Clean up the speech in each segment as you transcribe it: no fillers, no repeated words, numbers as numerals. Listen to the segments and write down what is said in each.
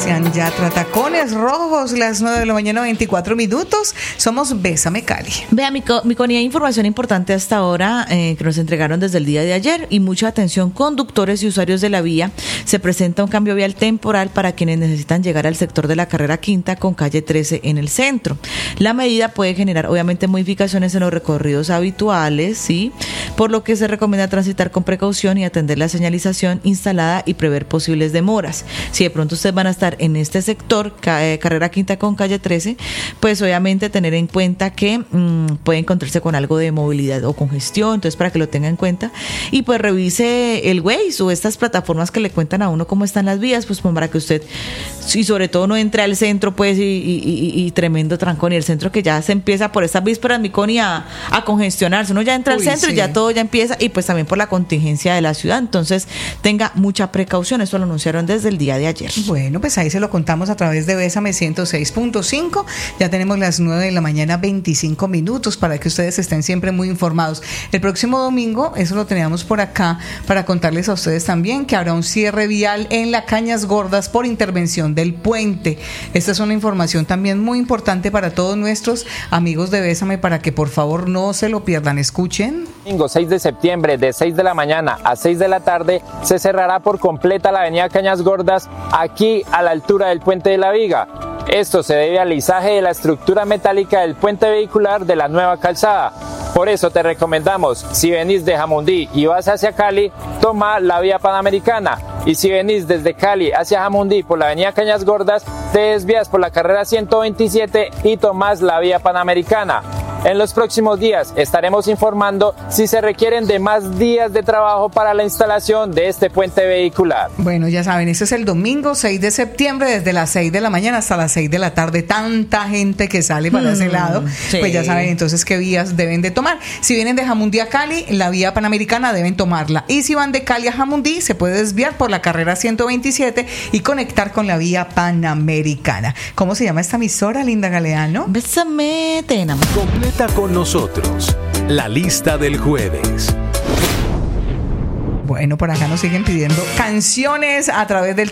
inician ya Tratacones Rojos, las 9 de la mañana, 24 minutos. Somos Bésame Cali. Vea, mi Connie, hay información importante hasta ahora que nos entregaron desde el día de ayer, y mucha atención, conductores y usuarios de la vía. Se presenta un cambio vial temporal para quienes necesitan llegar al sector de la carrera quinta con calle 13 en el centro. La medida puede generar obviamente modificaciones en los recorridos habituales, ¿sí? Por lo que se recomienda transitar con precaución y atender la señalización instalada y prever posibles demoras. Si de pronto ustedes van a estar en este sector, carrera quinta con calle 13, pues obviamente tener en cuenta que puede encontrarse con algo de movilidad o congestión, entonces para que lo tenga en cuenta, y pues revise el Waze o estas plataformas que le cuentan a uno cómo están las vías, pues para que usted, y sobre todo no entre al centro pues y tremendo trancón, y el centro que ya se empieza por estas vísperas, mi Connie, a congestionarse. Uno ya entra al centro, sí, y ya todo ya empieza, y pues también por la contingencia de la ciudad, entonces tenga mucha precaución. Eso lo anunciaron desde el día de ayer. Bueno, pues ahí se lo contamos a través de Bésame 106.5. Ya tenemos las 9 de la mañana, 25 minutos, para que ustedes estén siempre muy informados. El próximo domingo, eso lo teníamos por acá, para contarles a ustedes también que habrá un cierre vial en la Cañas Gordas por intervención del puente. Esta es una información también muy importante para todos nuestros amigos de Bésame, para que por favor no se lo pierdan. Escuchen. Domingo 6 de septiembre, de 6 de la mañana a 6 de la tarde, se cerrará por completa la avenida Cañas Gordas, aquí a la altura del puente de la Viga. Esto se debe al lizaje de la estructura metálica del puente vehicular de la nueva calzada. Por eso te recomendamos, si venís de Jamundí y vas hacia Cali, toma la vía Panamericana. Y si venís desde Cali hacia Jamundí por la avenida Cañas Gordas, te desvías por la carrera 127 y tomas la vía Panamericana. En los próximos días estaremos informando si se requieren de más días de trabajo para la instalación de este puente vehicular. Bueno, ya saben, este es el domingo 6 de septiembre, desde las 6 de la mañana hasta las 6 de la tarde. Tanta gente que sale para ese lado, sí. Pues ya saben entonces qué vías deben de tomar. Si vienen de Jamundí a Cali, la vía Panamericana deben tomarla. Y si van de Cali a Jamundí, se puede desviar por la carrera 127 y conectar con la vía Panamericana. ¿Cómo se llama esta emisora, Linda Galeano? Bésame, te enamoro. Completa con nosotros la lista del jueves. Bueno, por acá nos siguen pidiendo canciones a través del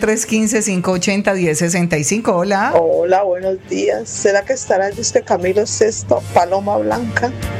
315-580-1065. Hola. Hola, buenos días. ¿Será que estará este Camilo Sesto, Paloma Blanca?